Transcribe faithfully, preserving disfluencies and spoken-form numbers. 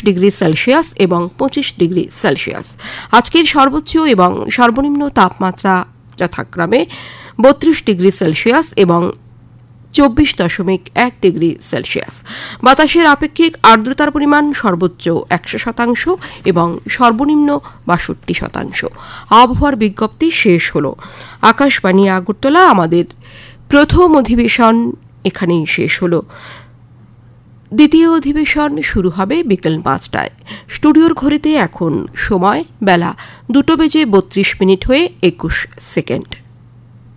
Degree Celsius এবং পঁচিশ degree Celsius. আজকের সর্বোচ্চ এবং সর্বনিম্ন তাপমাত্রা যথাক্রমে বত্রিশ ডিগ্রি সেলসিয়াস এবং চব্বিশ দশমিক এক ডিগ্রি সেলসিয়াস। বাতাসের আপেক্ষিক আর্দ্রতার পরিমাণ সর্বোচ্চ একশো শতাংশ এবং সর্বনিম্ন বাষট্টি শতাংশ। আবহাওয়ার বিজ্ঞপ্তি শেষ হল। আকাশবাণী আগরতলা, আমাদের প্রথম অধিবেশন এখানেই শেষ হল। দ্বিতীয় অধিবেশন শুরু হবে বিকেল পাঁচটায়। স্টুডিওর ঘড়িতে এখন সময় বেলা দুটো বেজে বত্রিশ মিনিট হয়ে একুশ সেকেন্ড।